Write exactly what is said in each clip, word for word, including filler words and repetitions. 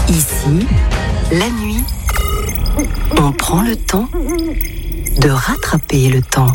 Ici, la nuit, on prend le temps de rattraper le temps.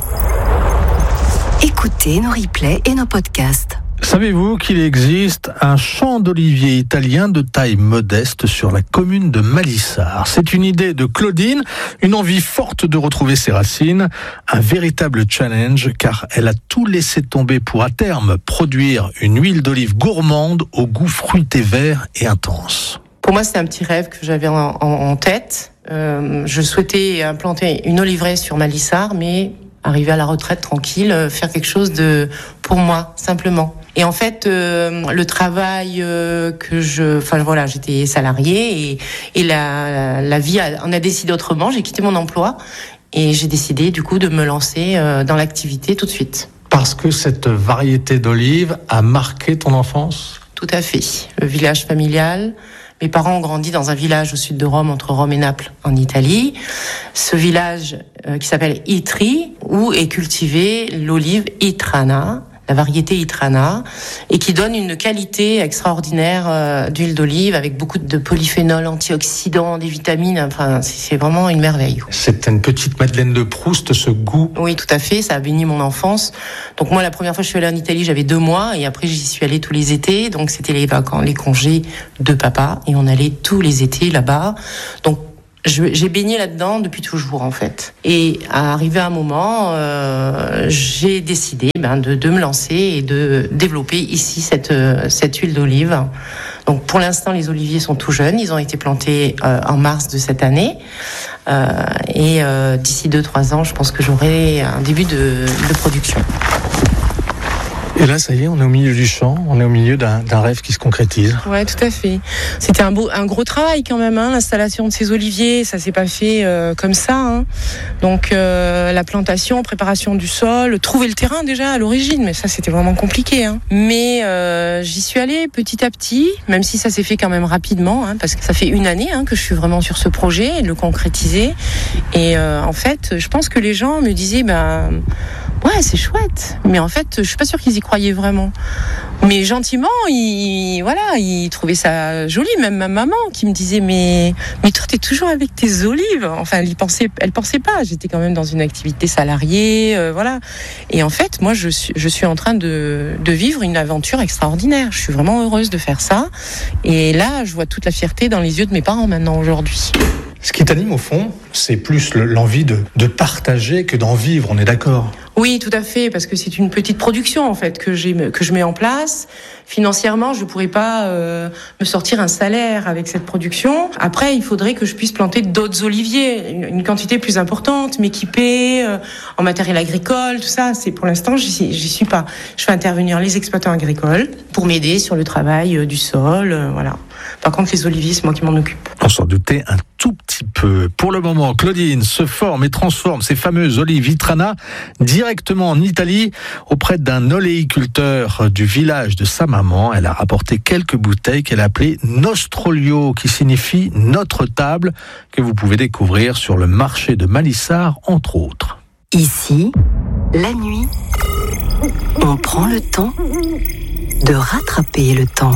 Écoutez nos replays et nos podcasts. Savez-vous qu'il existe un champ d'oliviers italien de taille modeste sur la commune de Malissard ? C'est une idée de Claudine, une envie forte de retrouver ses racines, un véritable challenge car elle a tout laissé tomber pour à terme produire une huile d'olive gourmande au goût fruité vert et intense. Pour moi, c'était un petit rêve que j'avais en, en, en tête. Euh, je souhaitais implanter une oliveraie sur Malissard, mais arriver à la retraite tranquille, faire quelque chose de pour moi simplement. Et en fait, euh, le travail euh, que je, enfin voilà, j'étais salariée et, et la, la vie a, en a décidé autrement. J'ai quitté mon emploi et j'ai décidé du coup de me lancer euh, dans l'activité tout de suite. Parce que cette variété d'olives a marqué ton enfance ? Tout à fait. Le village familial. Mes parents ont grandi dans un village au sud de Rome, entre Rome et Naples, en Italie. Ce village euh, qui s'appelle Itri, où est cultivée l'olive Itrana, la variété Itrana, et qui donne une qualité extraordinaire euh, d'huile d'olive avec beaucoup de polyphénols, antioxydants, des vitamines. Enfin, c'est, c'est vraiment une merveille. C'était une petite Madeleine de Proust, ce goût. Oui, tout à fait. Ça a béni mon enfance. Donc moi, la première fois que je suis allée en Italie, j'avais deux mois, et après j'y suis allée tous les étés. Donc c'était les vacances, les congés de papa, et on allait tous les étés là-bas. Donc Je, j'ai baigné là-dedans depuis toujours en fait. Et à arriver à un moment, euh, j'ai décidé ben, de, de me lancer et de développer ici cette, cette huile d'olive. Donc pour l'instant, les oliviers sont tout jeunes. Ils ont été plantés euh, en mars de cette année. Euh, et euh, d'ici deux trois ans, je pense que j'aurai un début de, de production. Et là, ça y est, on est au milieu du champ, on est au milieu d'un, d'un rêve qui se concrétise. Ouais, tout à fait. C'était un, beau, un gros travail quand même, hein, l'installation de ces oliviers, ça s'est pas fait euh, comme ça. Hein. Donc euh, la plantation, préparation du sol, trouver le terrain déjà à l'origine, mais ça c'était vraiment compliqué. Hein. Mais euh, j'y suis allée petit à petit, même si ça s'est fait quand même rapidement, hein, parce que ça fait une année hein, que je suis vraiment sur ce projet, et de le concrétiser. Et euh, en fait, je pense que les gens me disaient, ben ouais, c'est chouette, mais en fait, je suis pas sûre qu'ils y croyaient vraiment. Mais gentiment, ils, voilà, ils trouvaient ça joli. Même ma maman qui me disait, mais, mais toi, t'es toujours avec tes olives. Enfin, elle y pensait, elle pensait pas. J'étais quand même dans une activité salariée, euh, voilà. Et en fait, moi, je suis, je suis en train de, de vivre une aventure extraordinaire. Je suis vraiment heureuse de faire ça. Et là, je vois toute la fierté dans les yeux de mes parents maintenant aujourd'hui. Ce qui t'anime au fond, c'est plus le, l'envie de, de partager que d'en vivre, on est d'accord ? Oui, tout à fait, parce que c'est une petite production en fait que j'ai que je mets en place. Financièrement, je pourrais pas euh, me sortir un salaire avec cette production. Après, il faudrait que je puisse planter d'autres oliviers, une, une quantité plus importante, m'équiper euh, en matériel agricole, tout ça. C'est pour l'instant, j'y, j'y suis pas. Je fais intervenir les exploitants agricoles pour m'aider sur le travail euh, du sol, euh, voilà. Par contre, les oliviers, c'est moi qui m'en occupe. On s'en doutait un tout petit peu. Pour le moment, Claudine se forme et transforme ces fameuses olives Itrana directement en Italie auprès d'un oléiculteur du village de sa maman. Elle a rapporté quelques bouteilles qu'elle a appelées Nostrolio, qui signifie notre table, que vous pouvez découvrir sur le marché de Malissard, entre autres. Ici, la nuit, on prend le temps de rattraper le temps.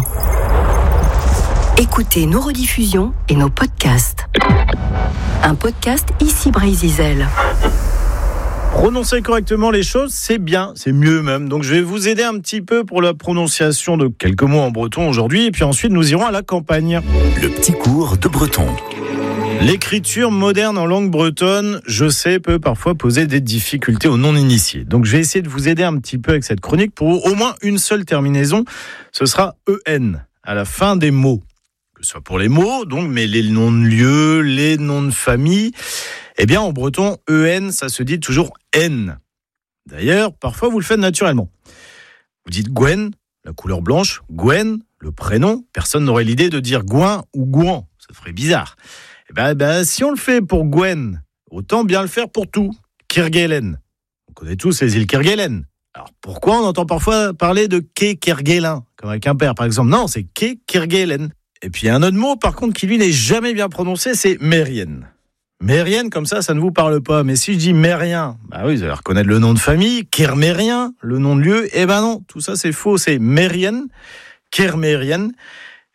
Écoutez nos rediffusions et nos podcasts. Un podcast Ici Brésil. Prononcer correctement les choses, c'est bien, c'est mieux même. Donc je vais vous aider un petit peu pour la prononciation de quelques mots en breton aujourd'hui, et puis ensuite nous irons à la campagne. Le petit cours de breton. L'écriture moderne en langue bretonne, je sais, peut parfois poser des difficultés aux non-initiés. Donc je vais essayer de vous aider un petit peu avec cette chronique pour au moins une seule terminaison. Ce sera E N à la fin des mots. Que ce soit pour les mots, donc, mais les noms de lieux, les noms de famille, eh bien, en breton, E N, ça se dit toujours N. D'ailleurs, parfois, vous le faites naturellement. Vous dites Gwen, la couleur blanche, Gwen, le prénom, personne n'aurait l'idée de dire Gouin ou Gouan, ça ferait bizarre. Eh ben, ben, si on le fait pour Gwen, autant bien le faire pour tout. Kerguelen. On connaît tous les îles Kerguelen. Alors, pourquoi on entend parfois parler de Quai Kerguelen, comme avec un père, par exemple? Non, c'est Quai Kerguelen. Et puis, il y a un autre mot, par contre, qui, lui, n'est jamais bien prononcé, c'est Mérienne. Mérienne, comme ça, ça ne vous parle pas. Mais si je dis Mérien, bah oui, vous allez reconnaître le nom de famille. Kermérien, le nom de lieu. Eh ben non, tout ça, c'est faux. C'est Mérienne, Kermérienne.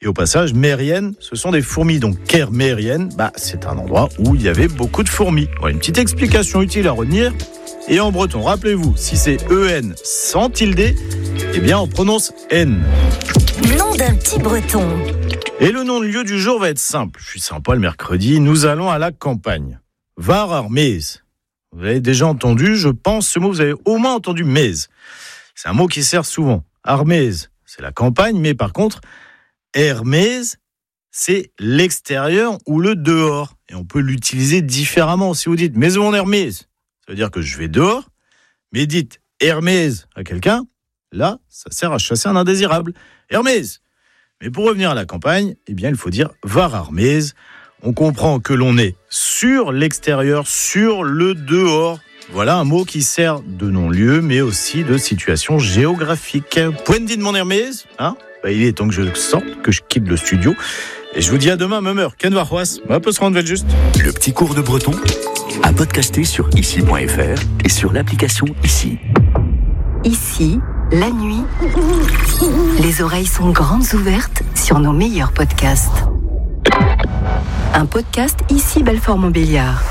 Et au passage, mérienne, ce sont des fourmis. Donc Kermérienne, bah, c'est un endroit où il y avait beaucoup de fourmis. Voilà, une petite explication utile à retenir. Et en breton, rappelez-vous, si c'est E N sans tilde, eh bien on prononce N. Nom d'un petit breton. Et le nom de lieu du jour va être simple. Je suis sympa le mercredi, nous allons à la campagne. Var Armez. Vous avez déjà entendu, je pense, ce mot, vous avez au moins entendu mez. C'est un mot qui sert souvent. Armez, c'est la campagne, mais par contre, Hermez, c'est l'extérieur ou le dehors. Et on peut l'utiliser différemment. Si vous dites maison Hermez, ça veut dire que je vais dehors, mais dites Hermez à quelqu'un, là, ça sert à chasser un indésirable. Hermez. Mais pour revenir à la campagne, eh bien, il faut dire var Armez. On comprend que l'on est sur l'extérieur, sur le dehors. Voilà un mot qui sert de non-lieu, mais aussi de situation géographique. Point dit de mon Hermez, hein? Bah, il est temps que je sorte, que je quitte le studio. Et je vous dis à demain, même heure. Ken Varroas, on peut se rendre juste. Le petit cours de breton à podcaster sur ici point f r et sur l'application Ici. Ici, la nuit, les oreilles sont grandes ouvertes sur nos meilleurs podcasts. Un podcast Ici Belfort-Montbéliard.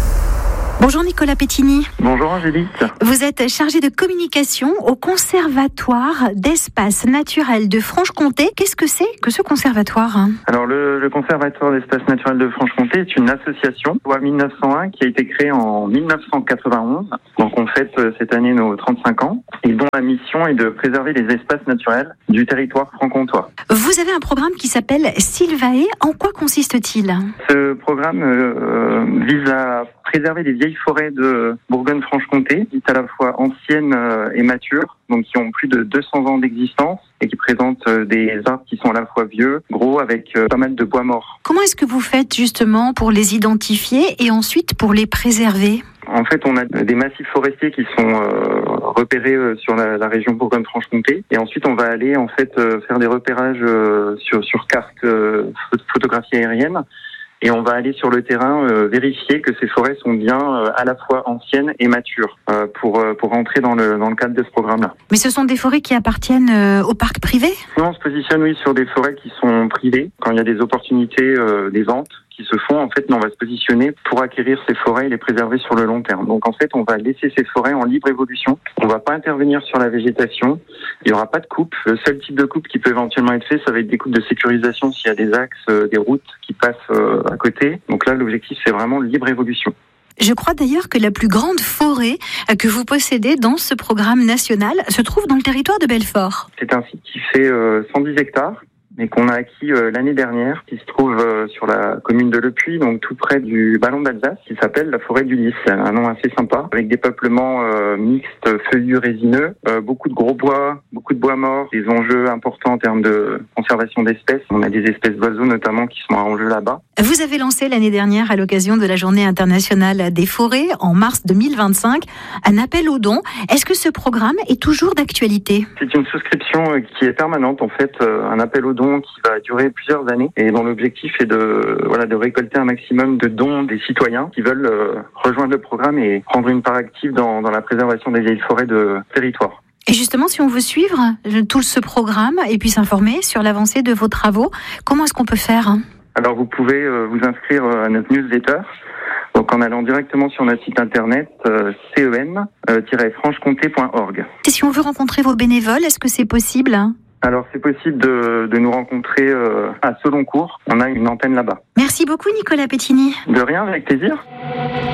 Bonjour Nicolas Pettini. Bonjour Angélique. Vous êtes chargé de communication au Conservatoire d'espaces naturels de Franche-Comté. Qu'est-ce que c'est que ce conservatoire ? Alors le, le Conservatoire d'espaces naturels de Franche-Comté est une association loi mille neuf cent un qui a été créée en mille neuf cent quatre-vingt-onze. Donc on fête cette année nos trente-cinq ans et dont la mission est de préserver les espaces naturels du territoire franc-comtois. Vous avez un programme qui s'appelle Sylvae. En quoi consiste-t-il ? Ce programme euh, vise à préserver les vieilles forêts de Bourgogne-Franche-Comté, dites à la fois anciennes et matures, donc qui ont plus de deux cents ans d'existence et qui présentent des arbres qui sont à la fois vieux, gros, avec pas mal de bois morts. Comment est-ce que vous faites justement pour les identifier et ensuite pour les préserver ? En fait, on a des massifs forestiers qui sont euh, repérés euh, sur la, la région Bourgogne-Franche-Comté, et ensuite on va aller en fait euh, faire des repérages euh, sur sur carte euh, photographie aérienne. Et on va aller sur le terrain euh, vérifier que ces forêts sont bien euh, à la fois anciennes et matures euh, pour euh, pour rentrer dans le dans le cadre de ce programme-là. Mais ce sont des forêts qui appartiennent euh, au parc privé ? Nous, on se positionne oui sur des forêts qui sont privées. Quand il y a des opportunités, euh, des ventes qui se font, en fait, nous, on va se positionner pour acquérir ces forêts et les préserver sur le long terme. Donc en fait, on va laisser ces forêts en libre évolution. On va pas intervenir sur la végétation. Il y aura pas de coupe. Le seul type de coupe qui peut éventuellement être fait, ça va être des coupes de sécurisation s'il y a des axes, euh, des routes qui passent euh, à côté. Donc là, l'objectif, c'est vraiment libre évolution. Je crois d'ailleurs que la plus grande forêt que vous possédez dans ce programme national se trouve dans le territoire de Belfort. C'est un site qui fait euh, cent dix hectares. Et qu'on a acquis euh, l'année dernière, qui se trouve euh, sur la commune de Le Puy, donc tout près du Ballon d'Alsace, qui s'appelle la forêt du Lys. C'est un nom assez sympa, avec des peuplements euh, mixtes, feuillus, résineux, euh, beaucoup de gros bois, beaucoup de bois morts, des enjeux importants en termes de conservation d'espèces. On a des espèces d'oiseaux notamment qui sont en jeu là-bas. Vous avez lancé l'année dernière, à l'occasion de la Journée internationale des forêts, en mars deux mille vingt-cinq, un appel aux dons. Est-ce que ce programme est toujours d'actualité ? C'est une souscription qui est permanente, en fait, un appel aux dons qui va durer plusieurs années et dont l'objectif est de voilà de récolter un maximum de dons des citoyens qui veulent euh, rejoindre le programme et prendre une part active dans, dans la préservation des vieilles forêts de territoire. Et justement, si on veut suivre tout ce programme et puis s'informer sur l'avancée de vos travaux, comment est-ce qu'on peut faire ? Alors vous pouvez euh, vous inscrire à notre newsletter. Donc en allant directement sur notre site internet euh, cen tiret franche comté point org. Et si on veut rencontrer vos bénévoles, est-ce que c'est possible ? Alors c'est possible de, de nous rencontrer euh, à Seloncourt. On a une antenne là-bas. Merci beaucoup Nicolas Pettini. De rien, avec plaisir.